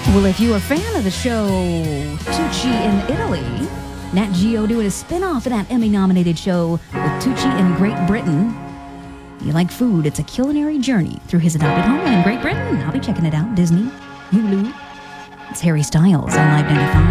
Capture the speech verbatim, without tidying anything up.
Well, if you're a fan of the show Tucci in Italy, Nat Geo doing a spin-off of that Emmy-nominated show with Tucci in Great Britain. You like food, it's a culinary journey through his adopted homeland in Great Britain. I'll be checking it out. Disney, Hulu. It's Harry Styles on Live ninety-five.